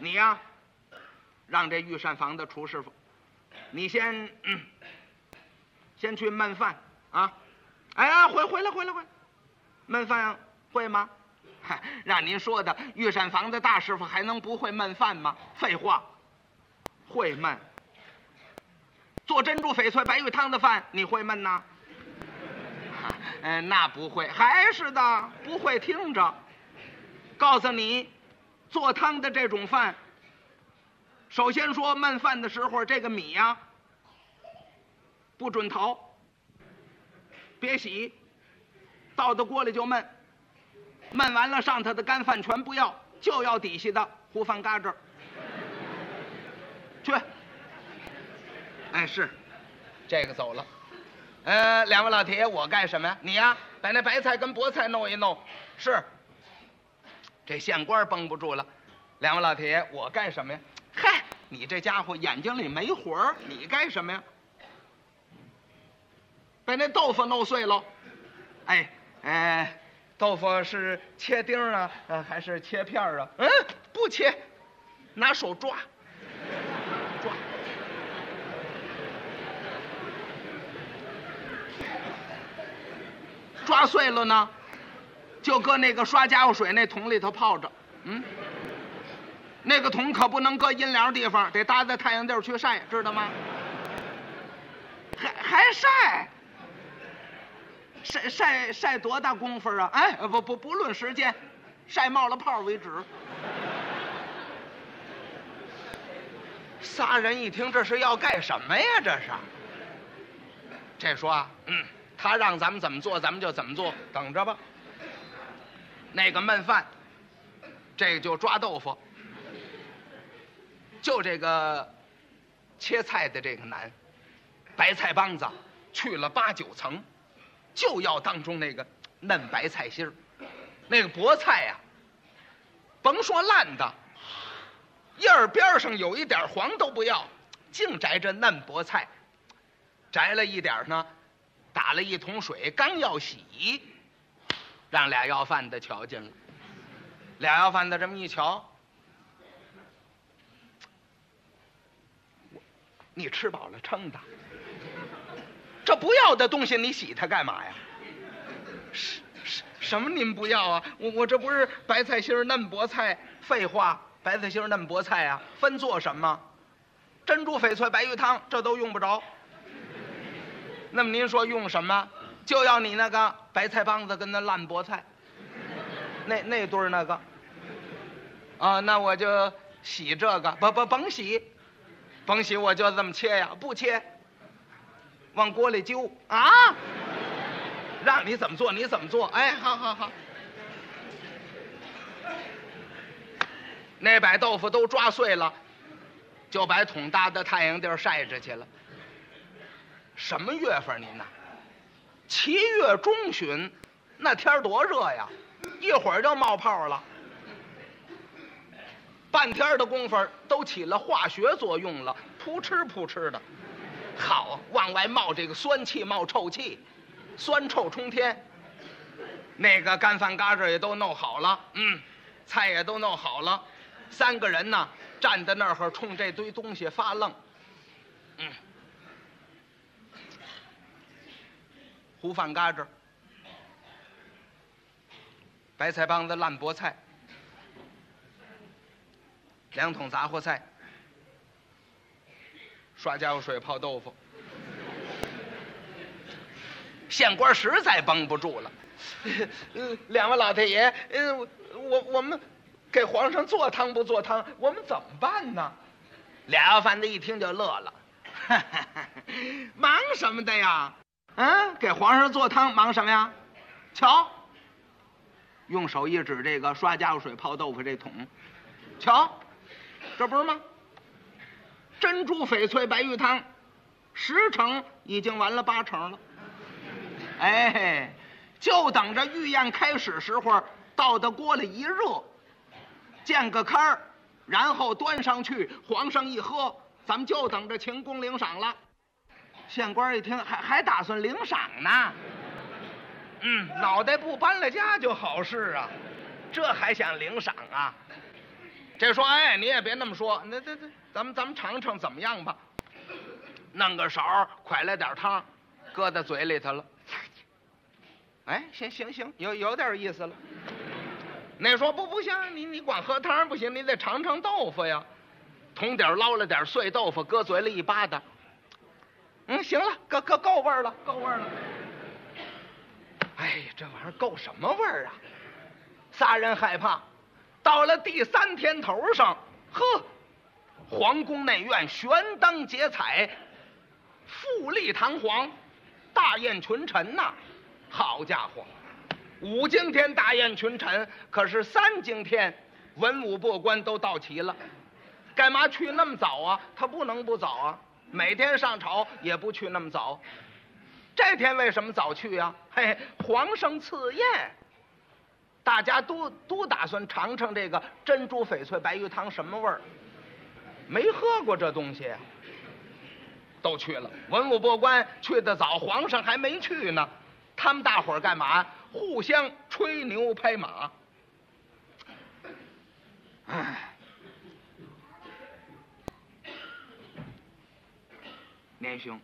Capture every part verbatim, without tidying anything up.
你呀，让这御膳房的厨师傅，你先嗯，先去焖饭啊！哎呀，回回来回来回来，焖饭会吗？嗨，让您说的，御膳房的大师傅还能不会焖饭吗？废话，会焖。做珍珠翡翠白玉汤的饭，你会焖呐？嗯、呃，那不会，还是的，不会听着。告诉你，做汤的这种饭，首先说焖饭的时候，这个米呀、啊，不准淘，别洗，倒到锅里就焖。焖完了，上头的干饭全不要，就要底下的糊饭嘎吱。去。哎，是，这个走了。呃，两位老铁，我干什么呀？你呀，把那白菜跟菠菜弄一弄。是。这县官绷不住了。两位老铁，我干什么呀？嗨，你这家伙眼睛里没活儿，你干什么呀？把那豆腐弄碎喽。哎，哎，豆腐是切丁啊，呃，还是切片啊？嗯，不切，拿手抓，抓。抓碎了呢，就搁那个刷家伙水那桶里头泡着。嗯，那个桶可不能搁阴凉地方，得搭在太阳地儿去晒，知道吗？还还晒，晒晒晒多大功夫啊？哎，不不不论时间，晒冒了泡为止。仨人一听，这是要干什么呀？这是。这说啊，嗯。他让咱们怎么做，咱们就怎么做，等着吧。那个焖饭，这个就抓豆腐，就这个切菜的这个难。白菜帮子去了八九层，就要当中那个嫩白菜心儿。那个菠菜呀、啊，甭说烂的，叶儿边上有一点黄都不要，净摘这嫩菠菜，摘了一点呢。打了一桶水，刚要洗，让俩要饭的瞧见了。俩要饭的这么一瞧，你吃饱了撑的，这不要的东西你洗它干嘛呀？什什什么您不要啊？我我这不是白菜心嫩菠菜？废话，白菜心嫩菠菜啊，分做什么？珍珠翡翠白玉汤这都用不着。那么您说用什么？就要你那个白菜帮子跟那烂菠菜，那那堆儿那个。啊，那我就洗这个，不不甭洗，甭洗，我就这么切呀，不切，往锅里揪啊！让你怎么做你怎么做，哎，好好好。那把豆腐都抓碎了，就把桶搭到太阳地晒着去了。什么月份您呐？七月中旬，那天多热呀，一会儿就冒泡了。半天的功夫都起了化学作用了，扑哧扑哧的，好，往外冒这个酸气，冒臭气，酸臭冲天。那个干饭嘎吱也都弄好了，嗯，菜也都弄好了，三个人呢站在那儿冲这堆东西发愣，嗯。糊饭嘎吱，白菜帮子烂菠菜，两桶杂货菜，刷家伙水泡豆腐。县官实在绷不住了，呃，两位老太爷，呃，我我们给皇上做汤不做汤，我们怎么办呢？俩要饭的一听就乐了，忙什么的呀？嗯，给皇上做汤忙什么呀？瞧，用手一指这个刷家伙水泡豆腐这桶，瞧，这不是吗？珍珠翡翠白玉汤，十成已经完了八成了。哎，就等着御宴开始时候，倒到锅里一热，见个开儿，然后端上去，皇上一喝，咱们就等着秦公领赏了。县官一听，还还打算领赏呢，嗯，脑袋不搬了家就好事啊，这还想领赏啊？ 这说哎，你也别那么说，那这这咱们咱们尝尝怎么样吧？弄个勺，蒯来点汤，搁在嘴里头了。哎，行行行，有有点意思了。那说不不行，你你光喝汤不行，你得尝尝豆腐呀。从底儿捞了点碎豆腐，搁嘴里一扒搭。嗯，行了，够够够味儿了，够味儿了。哎，这玩意儿够什么味儿啊？仨人害怕。到了第三天头上，呵，皇宫内院悬灯结彩，富丽堂皇，大宴群臣呐、啊！好家伙，五更天大宴群臣，可是三更天文武百官都到齐了。干嘛去那么早啊？他不能不早啊！每天上朝也不去那么早。这天为什么早去呀、啊？嘿，皇上赐宴，大家都都打算尝尝这个珍珠翡翠白玉汤什么味儿，没喝过这东西啊，都去了。文武百官去得早，皇上还没去呢。他们大伙儿干嘛？互相吹牛拍马。唉。年兄，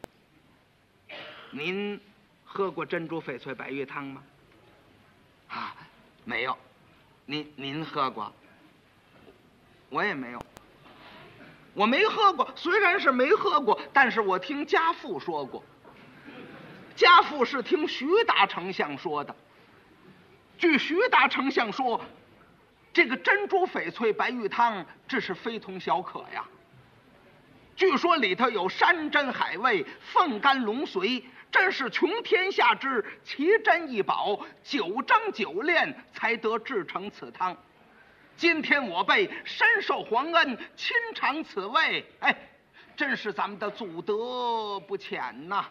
您喝过珍珠翡翠白玉汤吗？啊，没有。您您喝过？我也没有。我没喝过，虽然是没喝过，但是我听家父说过。家父是听徐达丞相说的。据徐达丞相说，这个珍珠翡翠白玉汤，这是非同小可呀。据说里头有山珍海味、凤肝龙髓，真是穷天下之奇珍异宝，九蒸九炼才得制成此汤。今天我辈深受皇恩，亲尝此味，哎，真是咱们的祖德不浅呐。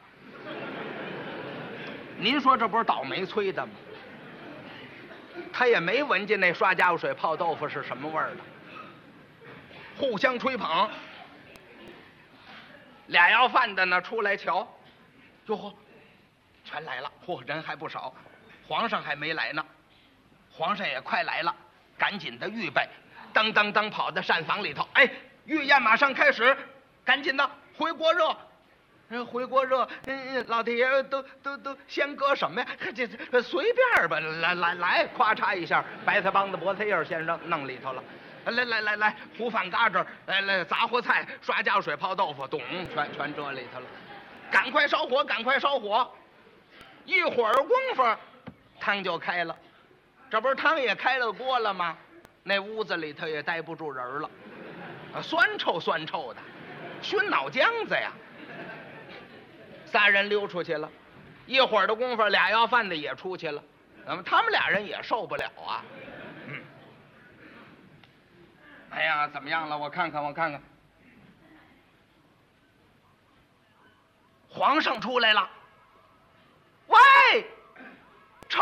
您说这不是倒霉催的吗？他也没闻见那刷家伙水泡豆腐是什么味儿的，互相吹捧。俩要饭的呢出来瞧，哟呵，全来了，嚯，人还不少。皇上还没来呢，皇上也快来了，赶紧的预备，噔噔噔跑到膳房里头，哎，御宴马上开始，赶紧的回锅热。回锅热，嗯，老太爷都都都先搁什么呀？这这随便吧，来来来，咵嚓一下，白菜帮子、菠菜叶先扔弄里头了。来来来来，糊饭嘎吱，来来杂货菜，刷家水泡豆腐，咚，全全这里头了。赶快烧火，赶快烧火！一会儿功夫，汤就开了。这不是汤也开了锅了吗？那屋子里头也待不住人了，啊，酸臭酸臭的，熏脑浆子呀！仨人溜出去了，一会儿的功夫，俩要饭的也出去了。那么他们俩人也受不了啊。嗯。哎呀，怎么样了？我看看，我看看。皇上出来了。喂，盛，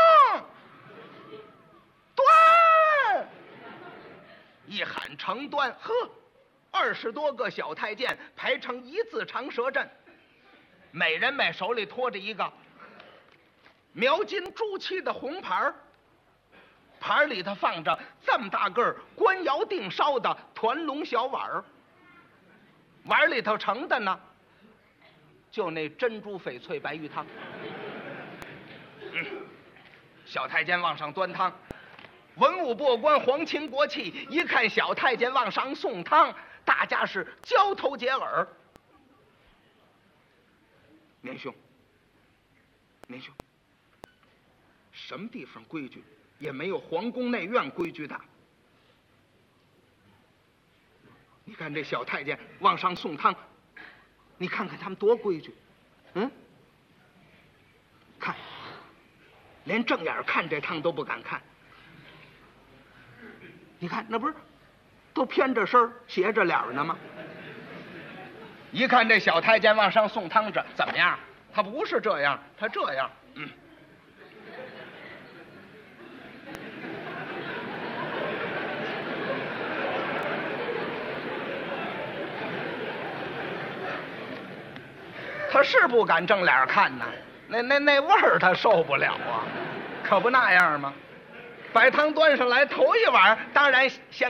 端。一喊盛端，呵，二十多个小太监排成一字长蛇阵。每人每手里拖着一个描金朱漆的红盘，盘里头放着这么大个儿官窑定烧的团龙小碗儿，碗里头盛的呢，就那珍珠翡翠白玉汤。嗯，小太监往上端汤，文武百官皇亲国戚一看小太监往上送汤，大家是交头接耳。年兄，年兄，什么地方规矩也没有皇宫内院规矩大。你看这小太监往上送汤，你看看他们多规矩，嗯？看，连正眼看这汤都不敢看。你看那不是都偏着身斜着脸呢吗？一看这小太监往上送汤着怎么样？他不是这样，他这样，嗯。他是不敢正脸看呐，那那那味儿他受不了啊，可不那样吗？白汤端上来，头一碗当然先